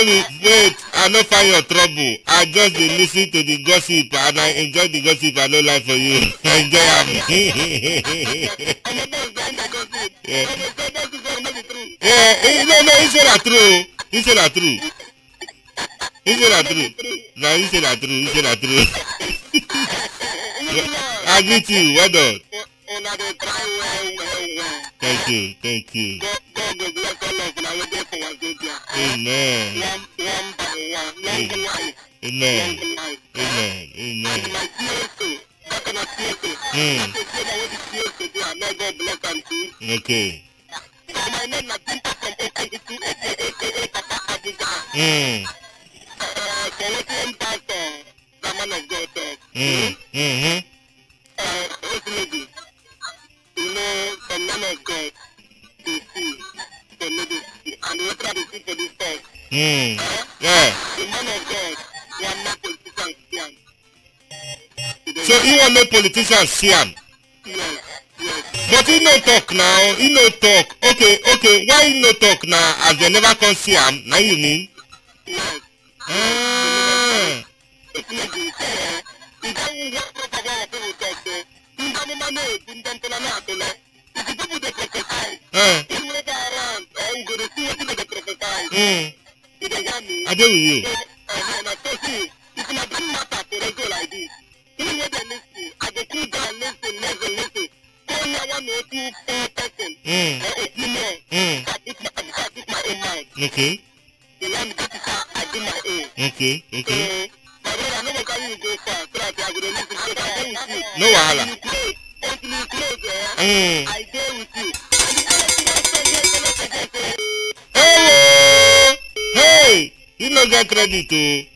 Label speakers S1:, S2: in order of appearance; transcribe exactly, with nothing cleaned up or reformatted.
S1: be wait, I no find your trouble. I just dey listen to the gossip and I enjoy the gossip. I no lie for you. I enjoy am. Yeah. Yeah, eh, no, no, he say na true. He say na true. He say na true. No, he say na true. He say na true. I greet you. Well done. Thank you. Thank you. Amen. Amen. Amen. Amen. Mm. Okay. Mm. Mm. Mm-hmm.
S2: You know, the man of God, they see, the lady see, and what are they see for this time?
S1: Mm. Yeah.
S2: The man of God, they are not politicians, yeah.
S1: So he want make politicians see him.
S2: Yes, yes.
S1: But he no talk now. He no talk. Okay, okay. Why he no talk now? As they never come see him. Now you mean?
S2: Yes.
S1: Ah.
S2: It's not the same. If I want to talk about people talk, if I'm a man, if I'm a man, if you people they prophesy,
S1: Ah.
S2: if you go around, I'm going to see what they prophesy.
S1: Mm.
S2: You don't get me?
S1: I do with you.
S2: And I told you, if you bring matter to go like this, you know what I listen. I go cool down, listen, listen, listen. Tell me I want to do four person.
S1: Mm.
S2: Or opinion.
S1: Mm.
S2: That is my, that is my own mind.
S1: Okay.
S2: You want me to do that, I do my own.
S1: Okay. Okay.
S2: So, my brother, I know what can you go far, so that I will listen to what I do with you.
S1: No wahala.
S2: Until you close, until you close, eh,
S1: Mm.
S2: I go with you. And the other thing I say, yes, yes, yes, yes, yes.
S1: Hey! Hey! You no get credit o.